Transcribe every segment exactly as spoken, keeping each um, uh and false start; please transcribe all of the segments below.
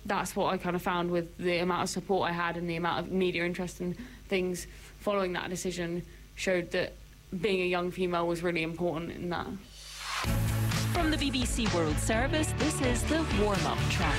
that's what I kind of found with the amount of support I had and the amount of media interest and things following that decision showed that being a young female was really important in that. From the B B C World Service, this is the warm-up track.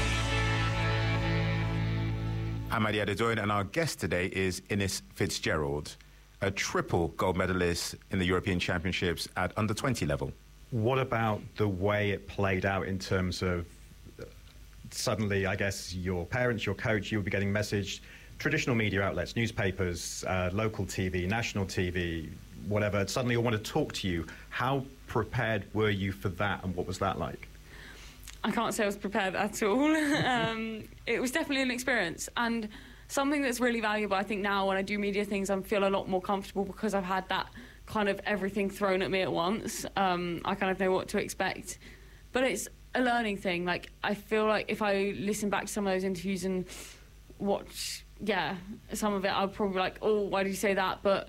I'm Adi Adedoyin, and our guest today is Ines Fitzgerald, a triple gold medalist in the European Championships at under twenty level. What about the way it played out in terms of uh, suddenly, I guess, your parents, your coach, you would be getting messaged, traditional media outlets, newspapers, uh, local T V, national T V, whatever, suddenly all want to talk to you. How prepared were you for that, and what was that like? I can't say I was prepared at all. um, it was definitely an experience, and something that's really valuable. I think now when I do media things, I feel a lot more comfortable because I've had that kind of everything thrown at me at once. Um, I kind of know what to expect. But it's a learning thing. Like, I feel like if I listen back to some of those interviews and watch, yeah, some of it, I'll probably be like, oh, why did you say that? But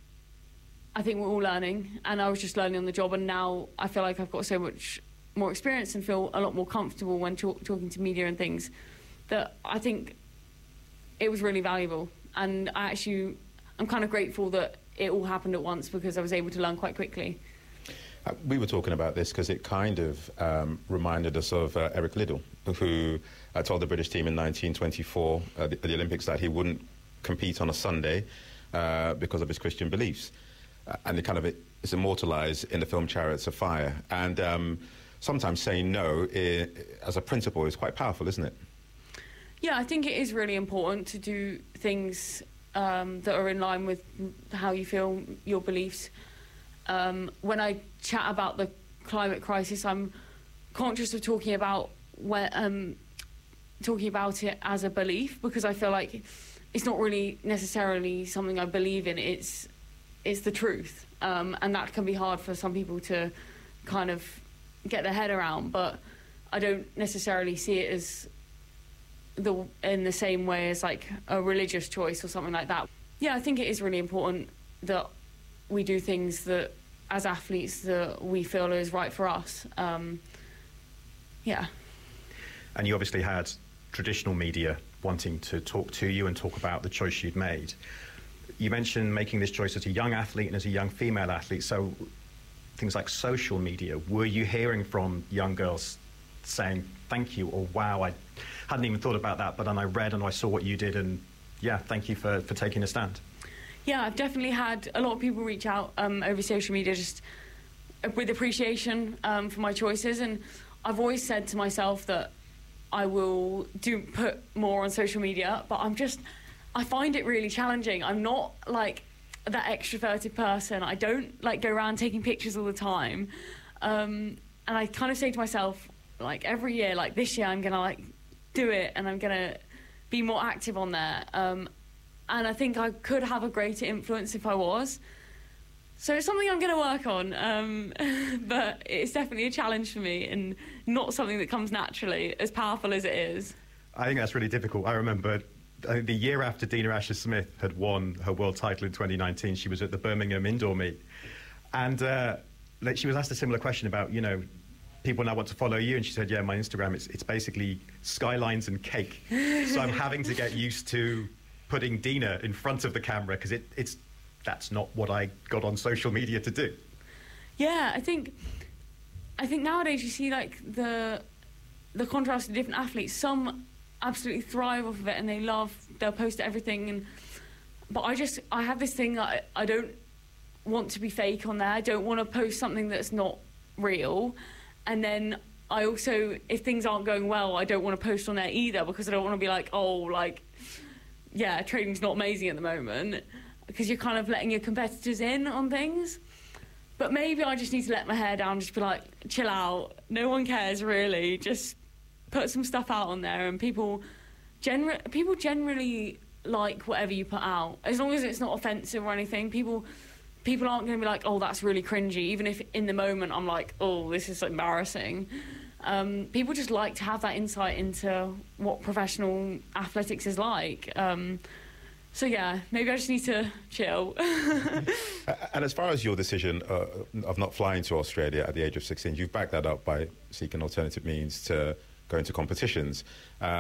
I think we're all learning, and I was just learning on the job, and now I feel like I've got so much more experience and feel a lot more comfortable when talk, talking to media and things, that I think it was really valuable. And I actually, I'm kind of grateful that it all happened at once because I was able to learn quite quickly. Uh, we were talking about this because it kind of um, reminded us of uh, Eric Liddell, who uh, told the British team in nineteen twenty-four uh, the, at the Olympics that he wouldn't compete on a Sunday uh, because of his Christian beliefs. Uh, and it kind of it, it's immortalised in the film Chariots of Fire. And um, sometimes saying no I, as a principle is quite powerful, isn't it? Yeah, I think it is really important to do things um, that are in line with how you feel, your beliefs. Um, when I chat about the climate crisis, I'm conscious of talking about where, um, talking about it as a belief, because I feel like it's not really necessarily something I believe in. It's it's the truth, um, and that can be hard for some people to kind of get their head around. But I don't necessarily see it as the in the same way as like a religious choice or something like that. Yeah, I think it is really important that we do things that, as athletes, that we feel is right for us. Um, yeah. And you obviously had traditional media wanting to talk to you and talk about the choice you'd made. You mentioned making this choice as a young athlete and as a young female athlete, so things like social media, were you hearing from young girls saying thank you, or wow, I hadn't even thought about that, but then I read and I saw what you did, and yeah, thank you for, for taking a stand? Yeah, I've definitely had a lot of people reach out um, over social media just with appreciation um, for my choices, and I've always said to myself that I will do put more on social media, but I'm just, I find it really challenging. I'm not like that extroverted person. I don't like go around taking pictures all the time, um, and I kind of say to myself, like every year, like this year I'm gonna like do it and I'm gonna be more active on there. Um, and I think I could have a greater influence if I was. So it's something I'm going to work on, um, but it's definitely a challenge for me and not something that comes naturally, as powerful as it is. I think that's really difficult. I remember uh, the year after Dina Asher-Smith had won her world title in twenty nineteen, she was at the Birmingham indoor meet, and uh, like, she was asked a similar question about, you know, people now want to follow you, and she said, yeah, my Instagram, it's, it's basically skylines and cake. So I'm having to get used to putting Dina in front of the camera, because it, it's that's not what I got on social media to do. Yeah, I think I think nowadays you see like the the contrast of different athletes. Some absolutely thrive off of it and they love, they'll post everything, and but I just I have this thing that I, I don't want to be fake on there. I don't want to post something that's not real. And then I also, if things aren't going well, I don't want to post on there either, because I don't want to be like, oh, like, yeah, training's not amazing at the moment, because you're kind of letting your competitors in on things. But maybe I just need to let my hair down, just be like, chill out, no one cares really, just put some stuff out on there, and people, gener- people generally like whatever you put out, as long as it's not offensive or anything. People people aren't going to be like, oh, that's really cringy, even if in the moment I'm like, oh, this is embarrassing. Um, people just like to have that insight into what professional athletics is like. Um, so, yeah, maybe I just need to chill. And as far as your decision uh, of not flying to Australia at the age of sixteen, you've backed that up by seeking alternative means to go into competitions. Uh,